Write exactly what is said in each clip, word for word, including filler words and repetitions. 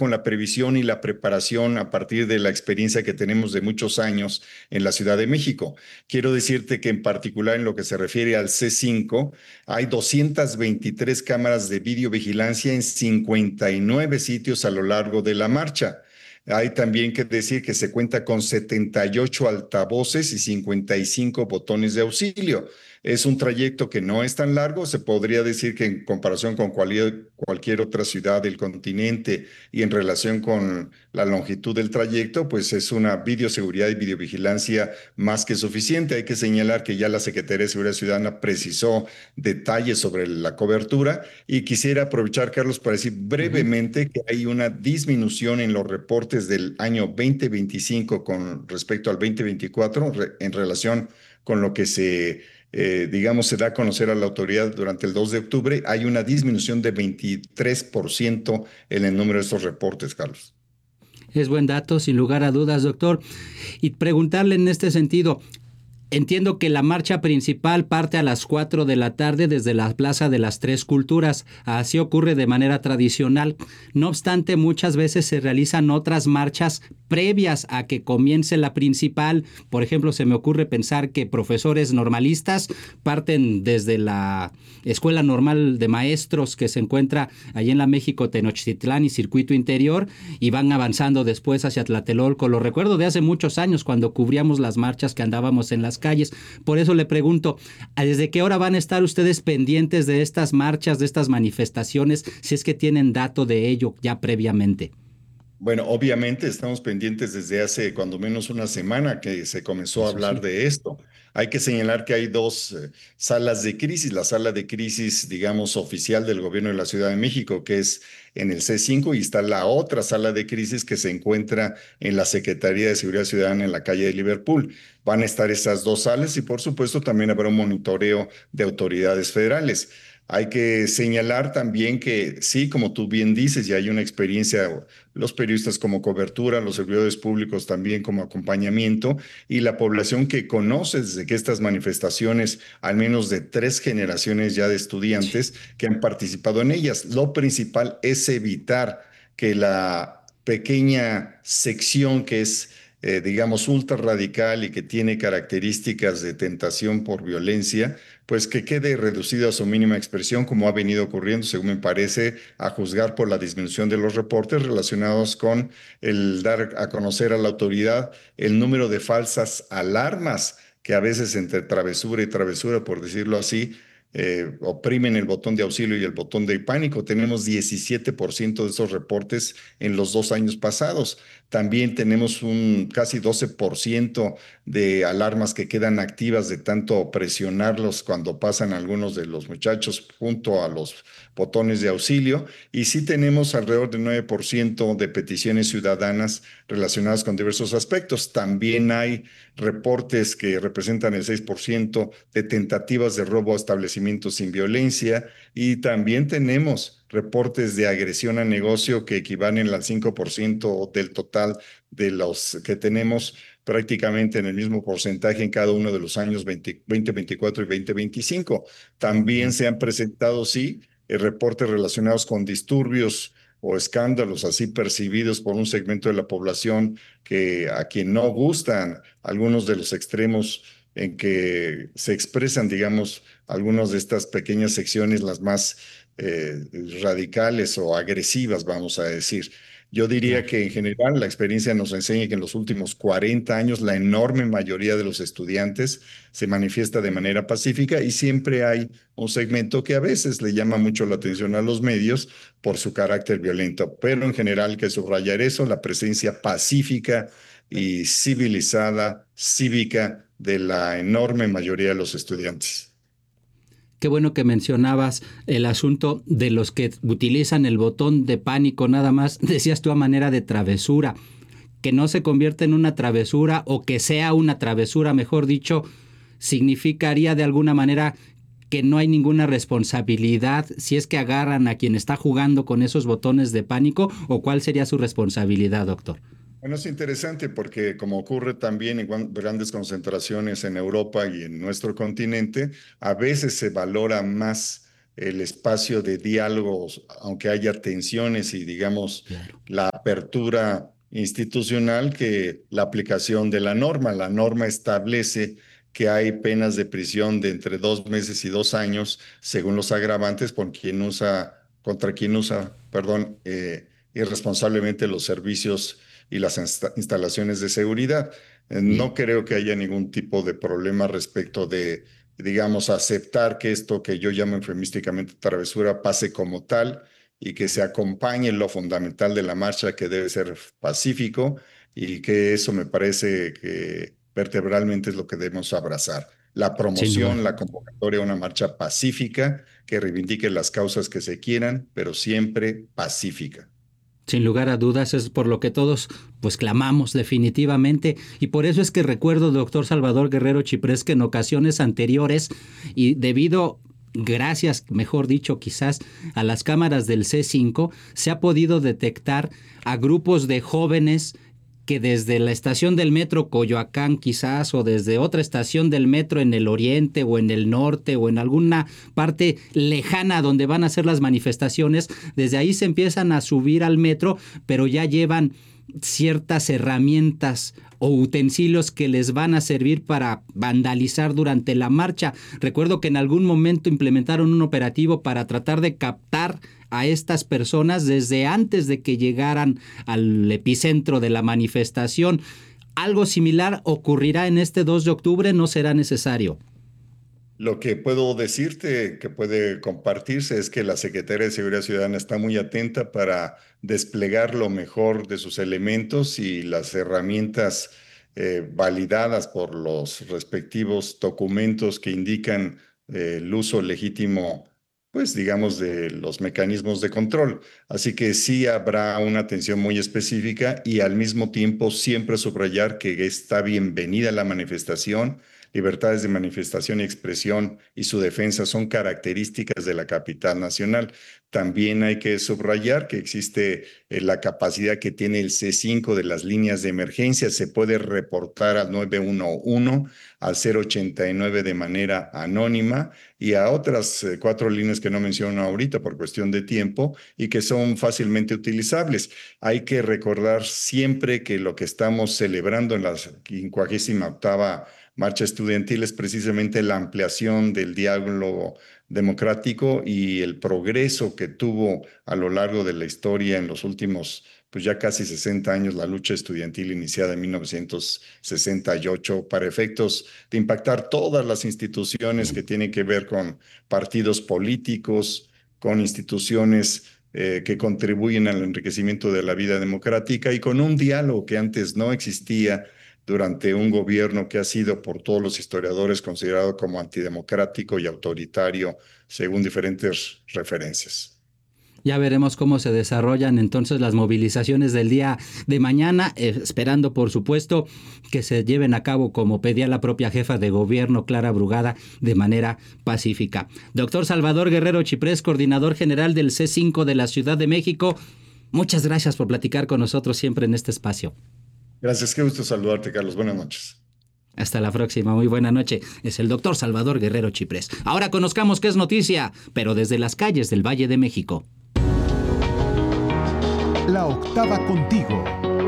con la previsión y la preparación a partir de la experiencia que tenemos de muchos años en la Ciudad de México. Quiero decirte que en particular en lo que se refiere al C cinco, hay doscientas veintitrés cámaras de videovigilancia en cincuenta y nueve sitios a lo largo de la marcha. Hay también que decir que se cuenta con setenta y ocho altavoces y cincuenta y cinco botones de auxilio. Es un trayecto que no es tan largo, se podría decir que en comparación con cualquier, cualquier otra ciudad del continente y en relación con la longitud del trayecto, pues es una videoseguridad y videovigilancia más que suficiente. Hay que señalar que ya la Secretaría de Seguridad Ciudadana precisó detalles sobre la cobertura y quisiera aprovechar, Carlos, para decir Ujú. brevemente que hay una disminución en los reportes del año veinte veinticinco con respecto al veinte veinticuatro re- en relación con lo que se eh, digamos, se da a conocer a la autoridad durante el dos de octubre, hay una disminución de veintitrés por ciento en el número de estos reportes, Carlos. Es buen dato, sin lugar a dudas, doctor. Y preguntarle en este sentido, entiendo que la marcha principal parte a las cuatro de la tarde desde la Plaza de las Tres Culturas. Así ocurre de manera tradicional. No obstante, muchas veces se realizan otras marchas previas a que comience la principal. Por ejemplo, se me ocurre pensar que profesores normalistas parten desde la Escuela Normal de Maestros que se encuentra allí en la México Tenochtitlán y Circuito Interior y van avanzando después hacia Tlatelolco. Lo recuerdo de hace muchos años cuando cubríamos las marchas que andábamos en las calles. Por eso le pregunto, ¿desde qué hora van a estar ustedes pendientes de estas marchas, de estas manifestaciones, si es que tienen dato de ello ya previamente? Bueno, obviamente estamos pendientes desde hace cuando menos una semana que se comenzó a Eso hablar sí. de esto. Hay que señalar que hay dos eh, salas de crisis. La sala de crisis, digamos, oficial del gobierno de la Ciudad de México, que es en el C cinco, y está la otra sala de crisis que se encuentra en la Secretaría de Seguridad Ciudadana en la calle de Liverpool. Van a estar esas dos salas y, por supuesto, también habrá un monitoreo de autoridades federales. Hay que señalar también que sí, como tú bien dices, ya hay una experiencia, los periodistas como cobertura, los servidores públicos también como acompañamiento y la población que conoce desde que estas manifestaciones, al menos de tres generaciones ya de Sí. estudiantes que han participado en ellas. Lo principal es evitar que la pequeña sección que es, eh, digamos, ultra radical y que tiene características de tentación por violencia, pues que quede reducido a su mínima expresión, como ha venido ocurriendo, según me parece, a juzgar por la disminución de los reportes relacionados con el dar a conocer a la autoridad el número de falsas alarmas que a veces entre travesura y travesura, por decirlo así, eh, oprimen el botón de auxilio y el botón de pánico. Tenemos diecisiete por ciento de esos reportes en los dos años pasados. También tenemos un casi doce por ciento de alarmas que quedan activas de tanto presionarlos cuando pasan algunos de los muchachos junto a los botones de auxilio. Y sí tenemos alrededor del nueve por ciento de peticiones ciudadanas relacionadas con diversos aspectos. También hay reportes que representan el seis por ciento de tentativas de robo a establecimientos sin violencia y también tenemos reportes de agresión a negocio que equivalen al cinco por ciento del total de los que tenemos prácticamente en el mismo porcentaje en cada uno de los años veinte, veinte veinticuatro y veinte veinticinco. Muy También bien. se han presentado, sí, eh, reportes relacionados con disturbios o escándalos así percibidos por un segmento de la población que a quien no gustan algunos de los extremos en que se expresan, digamos, algunas de estas pequeñas secciones, las más eh, radicales o agresivas, vamos a decir. Yo diría Claro. que en general la experiencia nos enseña que en los últimos cuarenta años la enorme mayoría de los estudiantes se manifiesta de manera pacífica y siempre hay un segmento que a veces le llama mucho la atención a los medios por su carácter violento, pero en general hay que subrayar eso, la presencia pacífica y civilizada, cívica de la enorme mayoría de los estudiantes. Qué bueno que mencionabas el asunto de los que utilizan el botón de pánico nada más, decías tú a manera de travesura, que no se convierta en una travesura o que sea una travesura, mejor dicho, significaría de alguna manera que no hay ninguna responsabilidad si es que agarran a quien está jugando con esos botones de pánico, o cuál sería su responsabilidad, doctor. Bueno, es interesante porque como ocurre también en guan- grandes concentraciones en Europa y en nuestro continente, a veces se valora más el espacio de diálogos, aunque haya tensiones y digamos Claro. la apertura institucional que la aplicación de la norma. La norma establece que hay penas de prisión de entre dos meses y dos años, según los agravantes, por quien usa, contra quien usa, perdón, eh, irresponsablemente los servicios y las insta- instalaciones de seguridad. Eh, Sí. No creo que haya ningún tipo de problema respecto de, digamos, aceptar que esto que yo llamo eufemísticamente travesura pase como tal y que se acompañe lo fundamental de la marcha, que debe ser pacífico, y que eso me parece que vertebralmente es lo que debemos abrazar. La Sin lugar. promoción, la convocatoria a una marcha pacífica que reivindique las causas que se quieran, pero siempre pacífica. Sin lugar a dudas es por lo que todos pues clamamos definitivamente, y por eso es que recuerdo, doctor Salvador Guerrero Chiprés, que en ocasiones anteriores y debido, gracias, mejor dicho, quizás a las cámaras del C cinco, se ha podido detectar a grupos de jóvenes que desde la estación del metro Coyoacán quizás, o desde otra estación del metro en el oriente o en el norte o en alguna parte lejana donde van a hacer las manifestaciones, desde ahí se empiezan a subir al metro, pero ya llevan ciertas herramientas o utensilios que les van a servir para vandalizar durante la marcha. Recuerdo que en algún momento implementaron un operativo para tratar de captar a estas personas desde antes de que llegaran al epicentro de la manifestación. ¿Algo similar ocurrirá en este dos de octubre? ¿No será necesario? Lo que puedo decirte, que puede compartirse, es que la Secretaría de Seguridad Ciudadana está muy atenta para desplegar lo mejor de sus elementos y las herramientas eh, validadas por los respectivos documentos que indican eh, el uso legítimo, pues digamos, de los mecanismos de control. Así que sí habrá una atención muy específica y al mismo tiempo siempre subrayar que está bienvenida la manifestación. Libertades de manifestación y expresión y su defensa son características de la capital nacional. También hay que subrayar que existe eh, la capacidad que tiene el C cinco de las líneas de emergencia. Se puede reportar al nueve uno uno, al cero ochenta y nueve de manera anónima y a otras eh, cuatro líneas que no menciono ahorita por cuestión de tiempo y que son fácilmente utilizables. Hay que recordar siempre que lo que estamos celebrando en la quincuagésima octava marcha estudiantil es precisamente la ampliación del diálogo democrático y el progreso que tuvo a lo largo de la historia en los últimos, pues ya casi sesenta años, la lucha estudiantil iniciada en mil novecientos sesenta y ocho para efectos de impactar todas las instituciones que tienen que ver con partidos políticos, con instituciones eh, que contribuyen al enriquecimiento de la vida democrática y con un diálogo que antes no existía durante un gobierno que ha sido por todos los historiadores considerado como antidemocrático y autoritario, según diferentes referencias. Ya veremos cómo se desarrollan entonces las movilizaciones del día de mañana, eh, esperando por supuesto que se lleven a cabo como pedía la propia jefa de gobierno, Clara Brugada, de manera pacífica. Doctor Salvador Guerrero Chiprés, coordinador general del C cinco de la Ciudad de México, muchas gracias por platicar con nosotros siempre en este espacio. Gracias, qué gusto saludarte, Carlos. Buenas noches. Hasta la próxima, muy buena noche. Es el doctor Salvador Guerrero Chiprés. Ahora conozcamos qué es noticia, pero desde las calles del Valle de México. La octava contigo.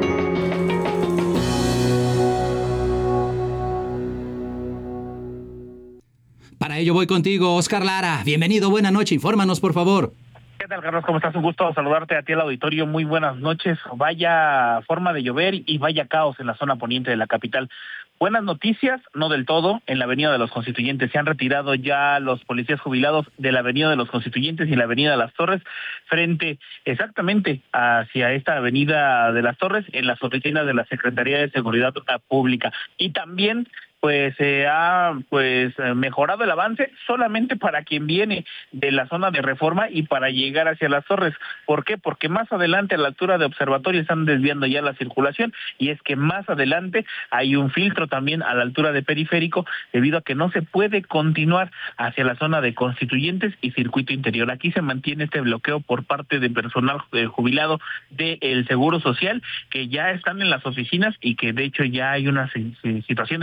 Para ello voy contigo, Oscar Lara. Bienvenido, buena noche. Infórmanos, por favor. ¿Qué tal, Carlos? ¿Cómo estás? Un gusto saludarte a ti al auditorio. Muy buenas noches. Vaya forma de llover y vaya caos en la zona poniente de la capital. Buenas noticias, no del todo. En la Avenida de los Constituyentes se han retirado ya los policías jubilados de la Avenida de los Constituyentes y la Avenida de las Torres, frente exactamente hacia esta Avenida de las Torres, en las oficinas de la Secretaría de Seguridad Pública. Y también pues se eh, ha pues mejorado el avance solamente para quien viene de la zona de Reforma y para llegar hacia las Torres. ¿Por qué? Porque más adelante a la altura de Observatorio están desviando ya la circulación, y es que más adelante hay un filtro también a la altura de Periférico, debido a que no se puede continuar hacia la zona de Constituyentes y Circuito Interior. Aquí se mantiene este bloqueo por parte de personal eh, jubilado del Seguro Social, que ya están en las oficinas y que de hecho ya hay una situación de tensión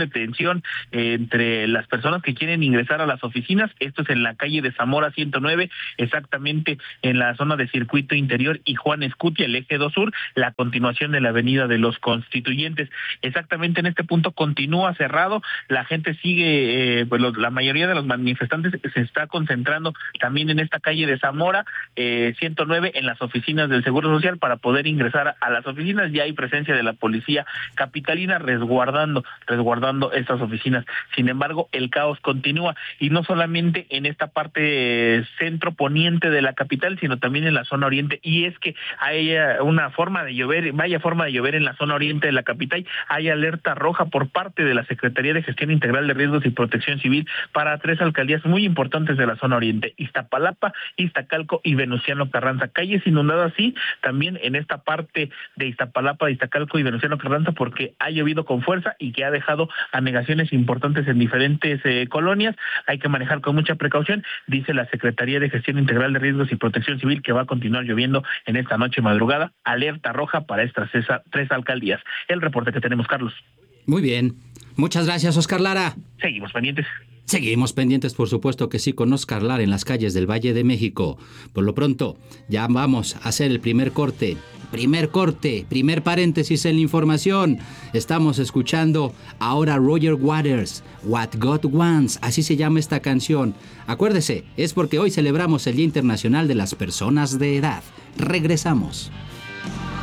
circulación eh, entre las personas que quieren ingresar a las oficinas. Esto es en la calle de Zamora ciento nueve, exactamente en la zona de Circuito Interior y Juan Escutia, el eje dos sur, la continuación de la avenida de los Constituyentes. Exactamente en este punto continúa cerrado, la gente sigue, eh, pues los, la mayoría de los manifestantes se está concentrando también en esta calle de Zamora eh, ciento nueve, en las oficinas del Seguro Social, para poder ingresar a las oficinas. Ya hay presencia de la policía capitalina resguardando, resguardando estas oficinas. Sin embargo, el caos continúa, y no solamente en esta parte eh, centro poniente de la capital, sino también en la zona oriente, y es que hay eh, una forma de llover, vaya forma de llover en la zona oriente de la capital. Hay alerta roja por parte de la Secretaría de Gestión Integral de Riesgos y Protección Civil para tres alcaldías muy importantes de la zona oriente: Iztapalapa, Iztacalco y Venustiano Carranza. Calles inundadas, sí, también en esta parte de Iztapalapa, Iztacalco y Venustiano Carranza, porque ha llovido con fuerza y que ha dejado anegaciones importantes en diferentes eh, colonias. Hay que manejar con mucha precaución, dice la Secretaría de Gestión Integral de Riesgos y Protección Civil, que va a continuar lloviendo en esta noche madrugada. Alerta roja para estas tres alcaldías. El reporte que tenemos, Carlos. Muy bien. Muchas gracias, Oscar Lara. Seguimos pendientes. Seguimos pendientes, por supuesto que sí, con Oscar Lara en las calles del Valle de México. Por lo pronto, ya vamos a hacer el primer corte. Primer corte, primer paréntesis en la información. Estamos escuchando ahora Roger Waters, What God Wants, así se llama esta canción. Acuérdese, es porque hoy celebramos el Día Internacional de las Personas de Edad. Regresamos.